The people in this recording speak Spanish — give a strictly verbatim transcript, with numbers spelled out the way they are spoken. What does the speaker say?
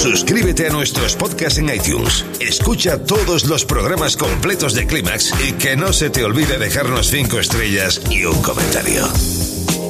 Suscríbete a nuestros podcasts en iTunes. Escucha todos los programas completos de Clímax y que no se te olvide dejarnos cinco estrellas y un comentario.